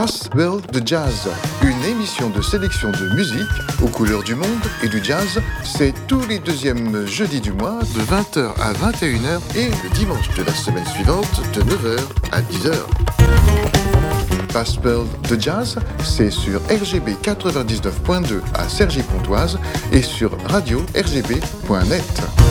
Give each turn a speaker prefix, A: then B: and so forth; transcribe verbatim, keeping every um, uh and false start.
A: Passbell de Jazz, une émission de sélection de musique aux couleurs du monde et du jazz. C'est tous les deuxièmes jeudis du mois de vingt heures à vingt et une heures et le dimanche de la semaine suivante de neuf heures à dix heures. Passbell de Jazz, c'est sur R G B quatre-vingt-dix-neuf point deux à Cergy-Pontoise et sur radio r g b point net.